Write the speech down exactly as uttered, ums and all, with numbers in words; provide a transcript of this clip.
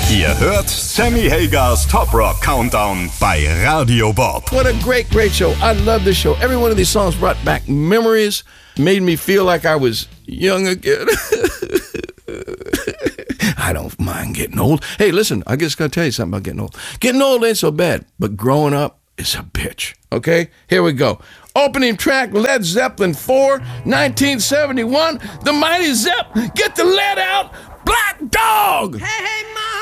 Ihr hört Sammy Hagars Top Rock Countdown bei Radio Bob. What a great, great show. I love this show. Every one of these songs brought back memories, made me feel like I was young again. I don't mind getting old. Hey, listen, I just gotta tell you something about getting old. Getting old ain't so bad, but growing up is a bitch. Okay? Here we go. Opening track, Led Zeppelin four, nineteen seventy-one. The Mighty Zepp, get the lead out. Black Dog! Hey, hey, Ma!